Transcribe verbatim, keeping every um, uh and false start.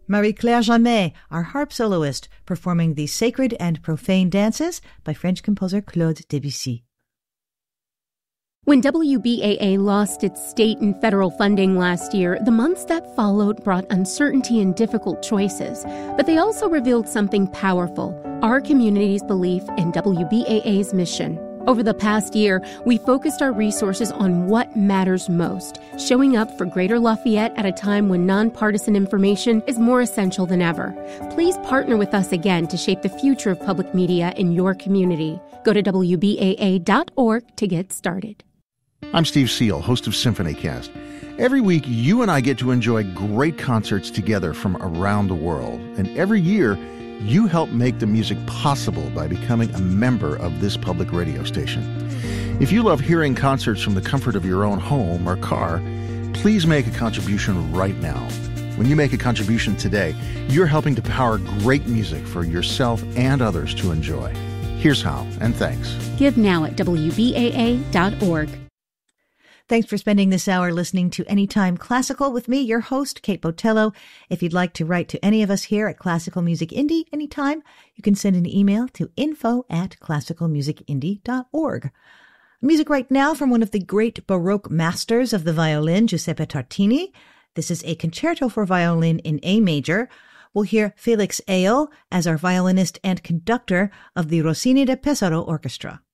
Marie-Claire Jamet, our harp soloist, performing the Sacred and Profane Dances by French composer Claude Debussy. When W B A A lost its state and federal funding last year, the months that followed brought uncertainty and difficult choices. But they also revealed something powerful, our community's belief in W B A A's mission. Over the past year, we focused our resources on what matters most, showing up for Greater Lafayette at a time when nonpartisan information is more essential than ever. Please partner with us again to shape the future of public media in your community. Go to W B A A dot org to get started. I'm Steve Seal, host of SymphonyCast. Every week, you and I get to enjoy great concerts together from around the world. And every year, you help make the music possible by becoming a member of this public radio station. If you love hearing concerts from the comfort of your own home or car, please make a contribution right now. When you make a contribution today, you're helping to power great music for yourself and others to enjoy. Here's how, and thanks. Give now at W B A A dot org. Thanks for spending this hour listening to Anytime Classical with me, your host, Kate Botello. If you'd like to write to any of us here at Classical Music Indie anytime, you can send an email to info at classical music indie dot org. Music right now from one of the great Baroque masters of the violin, Giuseppe Tartini. This is a concerto for violin in A major. We'll hear Felix Eyal as our violinist and conductor of the Rossini de Pesaro Orchestra.